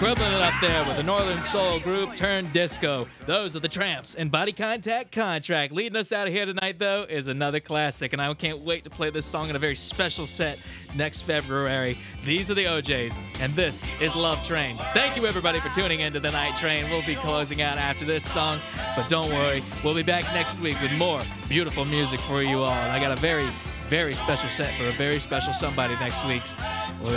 Cribbling it up there with the Northern Soul group turned disco. Those are the Tramps and Body Contact Contract. Leading us out of here tonight, though, is another classic, and I can't wait to play this song in a very special set next February. These are the OJs, and this is Love Train. Thank you, everybody, for tuning into The Night Train. We'll be closing out after this song, but don't worry, we'll be back next week with more beautiful music for you all. And I got a very, very special set for a very special somebody next week.